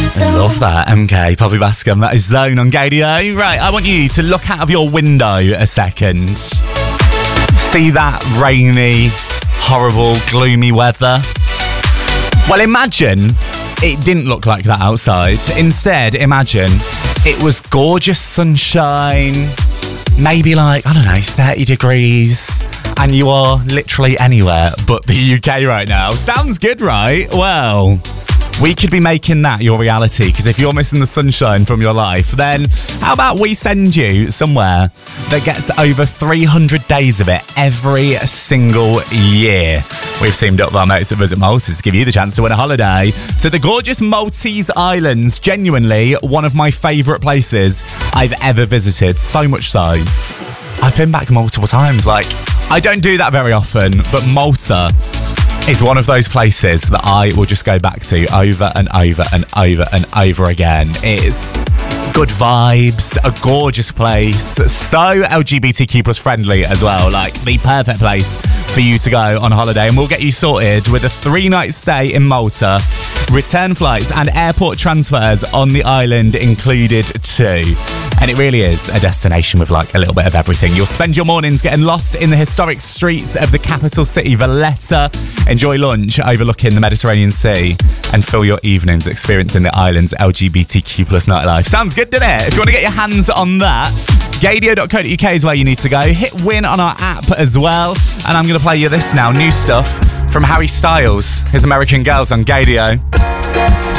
I love that. MK, Poppy Bascom, that is Zone on Gadio. Right, I want you to look out of your window a second. See that rainy, horrible, gloomy weather? Well, imagine it didn't look like that outside. Instead, imagine it was gorgeous sunshine, maybe like, 30 degrees, and you are literally anywhere but the UK right now. Sounds good, right? Well, we could be making that your reality, because if you're missing the sunshine from your life, then how about we send you somewhere that gets over 300 days of it every single year? We've teamed up with our mates at Visit Maltese to give you the chance to win a holiday to the gorgeous Maltese Islands. Genuinely one of my favourite places I've ever visited. So much so, I've been back multiple times. Like, I don't do that very often, but Malta is one of those places that I will just go back to over and over and over and over again. It's good vibes, a gorgeous place, so LGBTQ plus friendly as well, like the perfect place for you to go on holiday. And we'll get you sorted with a 3-night stay in Malta, return flights and airport transfers on the island included too. And it really is a destination with like a little bit of everything. You'll spend your mornings getting lost in the historic streets of the capital city, Valletta, enjoy lunch overlooking the Mediterranean Sea, and fill your evenings experiencing the island's LGBTQ plus nightlife. Sounds good, doesn't it? If you want to get your hands on that, gadio.co.uk is where you need to go. Hit win on our app as well. And I'm going to play you this now, new stuff from Harry Styles, his American Girls on Gadio.